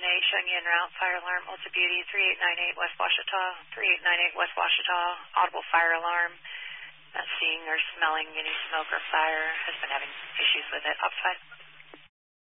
Janae, showing you en route. Fire alarm, Ulta Beauty, 3898 West Washita, 3898 West Washita. Audible fire alarm. Not seeing or smelling any smoke or fire. Has been having issues with it. Op 5.